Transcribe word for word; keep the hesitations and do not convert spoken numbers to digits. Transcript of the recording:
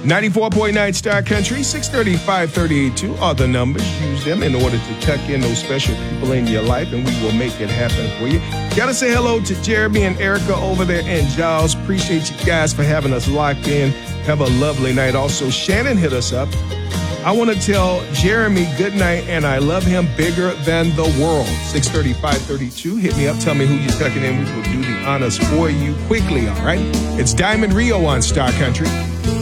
ninety-four point nine Star Country, six thirty, five thirty, eighty-two are the numbers. Use them in order to tuck in those special people in your life, and we will make it happen for you. Gotta say hello to Jeremy and Erica over there in Giles. Appreciate you guys for having us locked in. Have a lovely night. Also, Shannon hit us up. I want to tell Jeremy good night, and I love him bigger than the world. six thirty, five thirty-two. Hit me up. Tell me who you're tucking in. We will do the honors for you quickly, all right? It's Diamond Rio on Star Country.